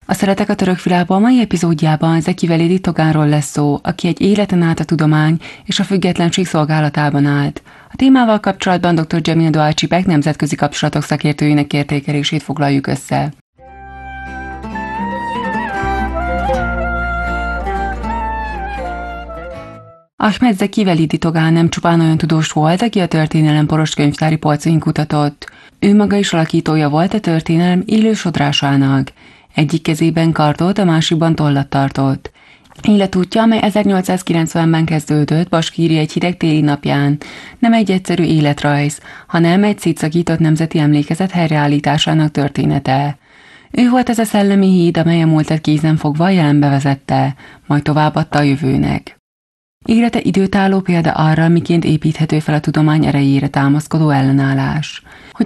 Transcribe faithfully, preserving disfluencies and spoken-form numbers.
A Szeretek a török világban mai epizódjában Zeki Velidi Togánról lesz szó, aki egy életen át a tudomány és a függetlenség szolgálatában állt. A témával kapcsolatban dr. Cemil Doğaçipak nemzetközi kapcsolatok szakértőjének értékelését foglaljuk össze. Ahmed Zeki Velidi Togán nem csupán olyan tudós volt, aki a történelem poros könyvtári polcain kutatott. Ő maga is alakítója volt a történelem élő sodrásának. Egyik kezében kardot, a másikban tollat tartott. Életútja, amely ezernyolcszázkilencvenben kezdődött Baskíri egy hideg téli napján, nem egy egyszerű életrajz, hanem egy szétszakított nemzeti emlékezet helyreállításának története. Ő volt ez a szellemi híd, amely a múltat kézen fogva a jelenbe vezette, majd továbbadta a jövőnek. Élete időtálló példa arra, miként építhető fel a tudomány erejére támaszkodó ellenállás. Hogy